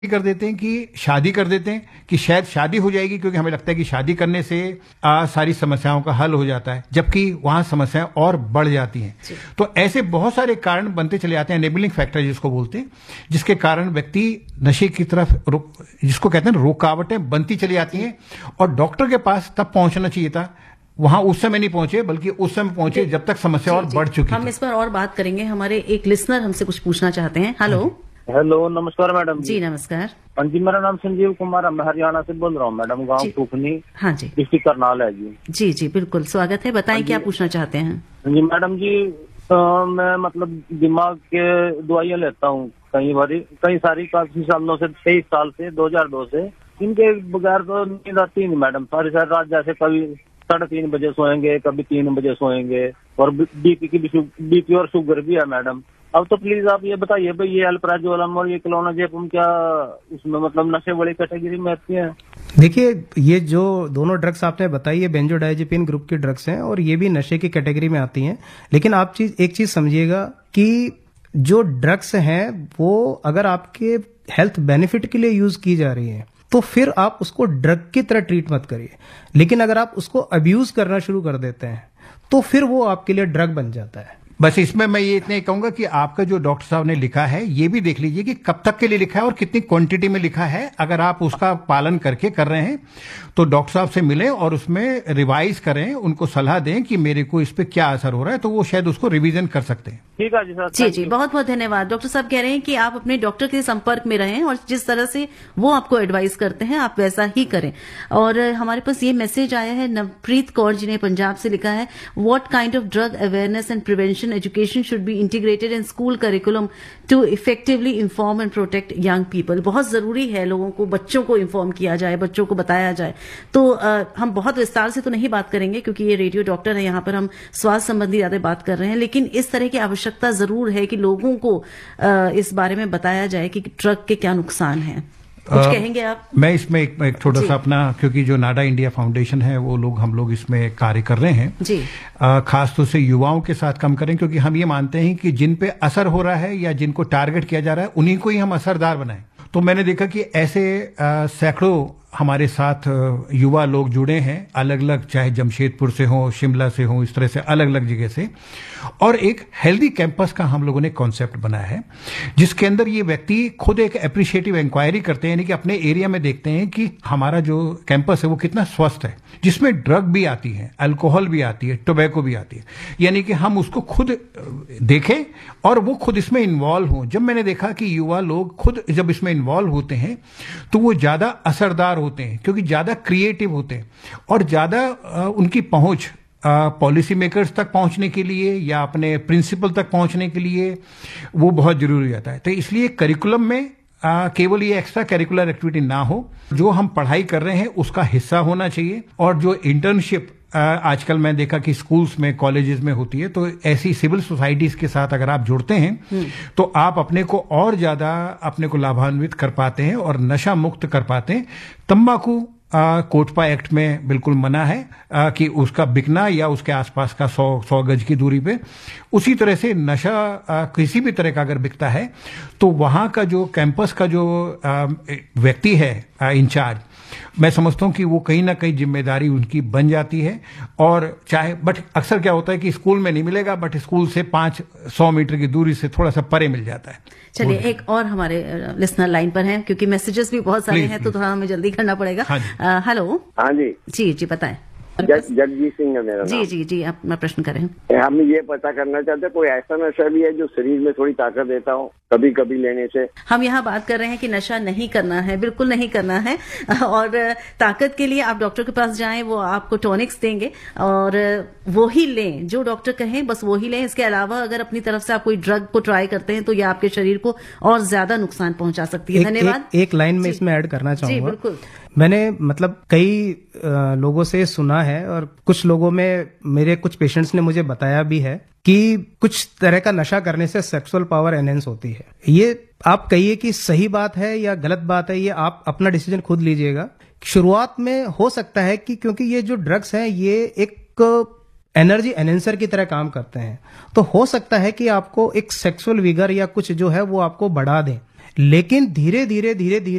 कर देते हैं कि शादी कर देते हैं कि शायद शादी हो जाएगी, क्योंकि हमें लगता है कि शादी करने से सारी समस्याओं का हल हो जाता है, जबकि वहां समस्याएं और बढ़ जाती हैं। तो ऐसे बहुत सारे कारण बनते चले जाते हैं, एनेबलिंग फैक्टर जिसको बोलते हैं, जिसके कारण व्यक्ति नशे की तरफ जिसको कहते हैं रुकावटें बनती चली जाती हैं। और डॉक्टर के पास तब पहुंचना चाहिए था, वहां उस समय नहीं पहुंचे, बल्कि उस समय पहुंचे जब तक समस्या और बढ़ चुकी। हम इस पर और बात करेंगे। हमारे एक लिसनर हमसे कुछ पूछना चाहते हैं। हेलो, नमस्कार मैडम जी। नमस्कार। हाँ जी, मेरा नाम संजीव कुमार है, मैं हरियाणा से बोल रहा हूँ मैडम, गांव टूकनी, हाँ जी, डिस्ट्रिक्ट करनाल है जी। जी जी बिल्कुल, स्वागत है। बताएं क्या पूछना चाहते हैं। जी मैडम जी, मैं मतलब दिमाग के दवाइयाँ लेता हूँ कई सारी, काफी सालों से, 23 साल से, 2002 से। इनके बगैर तो नींद आती नहीं मैडम, सारी रात। जैसे कभी 3:30 बजे सोएंगे, कभी 3 बजे सोएंगे, और बीपी और शुगर भी है मैडम। अब तो प्लीज आप ये बताइए भाई, ये अल्प्राजोलम और ये क्लोनाजेपम क्या उसमें मतलब नशे वाली कैटेगरी में आती है? देखिए, ये जो दोनों ड्रग्स आपने बताई, ये बेंजोडाइजेपिन ग्रुप की ड्रग्स हैं और ये भी नशे की कैटेगरी में आती हैं। लेकिन आप एक चीज समझिएगा कि जो ड्रग्स हैं वो अगर आपके हेल्थ बेनिफिट के लिए यूज की जा रही है तो फिर आप उसको ड्रग की तरह ट्रीट मत करिए। लेकिन अगर आप उसको अब्यूज करना शुरू कर देते हैं तो फिर वो आपके लिए ड्रग बन जाता है। बस इसमें मैं ये इतना ही कहूंगा कि आपका जो डॉक्टर साहब ने लिखा है, ये भी देख लीजिए कि कब तक के लिए लिखा है और कितनी क्वांटिटी में लिखा है। अगर आप उसका पालन करके कर रहे हैं तो डॉक्टर साहब से मिलें और उसमें रिवाइज करें, उनको सलाह दें कि मेरे को इस पे क्या असर हो रहा है, तो वो शायद उसको रिवीजन कर सकते हैं। ठीक है जी सर। जी जी, बहुत बहुत धन्यवाद। डॉक्टर साहब कह रहे हैं कि आप अपने डॉक्टर के संपर्क में रहें और जिस तरह से वो आपको एडवाइस करते हैं आप वैसा ही करें। और हमारे पास ये मैसेज आया है, नवप्रीत कौर जी ने पंजाब से लिखा है, what kind of drug awareness and prevention education should be integrated in school curriculum to effectively inform and protect young people. बहुत जरूरी है लोगों को, बच्चों को इन्फॉर्म किया जाए, बच्चों को बताया जाए। तो हम बहुत विस्तार से तो नहीं बात करेंगे क्योंकि ये रेडियो डॉक्टर है, यहाँ पर हम स्वास्थ्य संबंधी ज्यादा बात कर रहे हैं, लेकिन इस तरह की आवश्यकता जरूर है कि लोगों को इस बारे में बताया जाए कि ड्रग के क्या नुकसान हैं। कुछ कहेंगे आप? मैं इसमें एक छोटा सा अपना, क्योंकि जो नाडा इंडिया फाउंडेशन है वो लोग, हम लोग इसमें कार्य कर रहे हैं जी। खास तौर से युवाओं के साथ कम करें, क्योंकि हम ये मानते हैं कि जिन पे असर हो रहा है या जिनको टारगेट किया जा रहा है उन्हीं को ही हम असरदार बनाएं। तो मैंने देखा कि ऐसे सैकड़ों हमारे साथ युवा लोग जुड़े हैं, अलग अलग, चाहे जमशेदपुर से हो, शिमला से हो, इस तरह से अलग अलग जगह से। और एक हेल्दी कैंपस का हम लोगों ने कॉन्सेप्ट बनाया है, जिसके अंदर ये व्यक्ति खुद एक एप्रिशिएटिव इंक्वायरी करते हैं, यानी कि अपने एरिया में देखते हैं कि हमारा जो कैंपस है वो कितना स्वस्थ है, जिसमें ड्रग भी आती है, अल्कोहल भी आती है, टोबैको भी आती है, यानी कि हम उसको खुद देखें और वो खुद इसमें इन्वॉल्व हों। जब मैंने देखा कि युवा लोग खुद जब इसमें इन्वॉल्व होते हैं तो वो ज्यादा असरदार होते हैं, क्योंकि ज्यादा क्रिएटिव होते हैं और ज्यादा उनकी पहुंच पॉलिसी मेकर्स तक पहुंचने के लिए या अपने प्रिंसिपल तक पहुंचने के लिए वो बहुत जरूरी हो जाता है। तो इसलिए करिकुलम में केवल ये एक्स्ट्रा करिकुलर एक्टिविटी ना हो, जो हम पढ़ाई कर रहे हैं उसका हिस्सा होना चाहिए। और जो इंटर्नशिप आजकल मैं देखा कि स्कूल्स में, कॉलेजेस में होती है, तो ऐसी सिविल सोसाइटीज के साथ अगर आप जुड़ते हैं तो आप अपने को और ज्यादा अपने को लाभान्वित कर पाते हैं और नशा मुक्त कर पाते हैं। तंबाकू कोटपा एक्ट में बिल्कुल मना है कि उसका बिकना या उसके आसपास का 100 गज की दूरी पे। उसी तरह से नशा किसी भी तरह का अगर बिकता है तो वहां का जो कैंपस का जो व्यक्ति है इंचार्ज, मैं समझता हूं कि वो कहीं ना कहीं जिम्मेदारी उनकी बन जाती है। और चाहे, बट अक्सर क्या होता है कि स्कूल में नहीं मिलेगा, बट स्कूल से 500 मीटर की दूरी से थोड़ा सा परे मिल जाता है। चलिए, एक और हमारे लिसनर लाइन पर हैं, क्योंकि मैसेजेस भी बहुत सारे हैं तो थोड़ा हमें जल्दी करना पड़ेगा। हेलो। हाँ जी जी जी, बताएं। जगजीत सिंह है मेरा जी जी जी, अपना प्रश्न करें। हम ये पता करना चाहते हैं, कोई ऐसा नशा भी है जो शरीर में थोड़ी ताकत देता हो कभी कभी लेने से? हम यहाँ बात कर रहे हैं कि नशा नहीं करना है, बिल्कुल नहीं करना है। और ताकत के लिए आप डॉक्टर के पास जाएं, वो आपको टॉनिक्स देंगे और वो ही लें, जो डॉक्टर कहें बस वो ही लें। इसके अलावा अगर अपनी तरफ से आप कोई ड्रग को ट्राई करते हैं तो ये आपके शरीर को और ज्यादा नुकसान पहुंचा सकती है। धन्यवाद। एक लाइन में इसमें ऐड करना चाहूंगा। जी बिल्कुल। मैंने मतलब कई लोगों से सुना है और कुछ लोगों में, मेरे कुछ पेशेंट्स ने मुझे बताया भी है कि कुछ तरह का नशा करने से सेक्सुअल पावर एनहेंस होती है। ये आप कहिए कि सही बात है या गलत बात है, ये आप अपना डिसीजन खुद लीजिएगा। शुरुआत में हो सकता है कि क्योंकि ये जो ड्रग्स हैं ये एक एनर्जी एनहेंसर की तरह काम करते हैं, तो हो सकता है कि आपको एक सेक्सुअल विगर या कुछ जो है वो आपको बढ़ा दें। लेकिन धीरे धीरे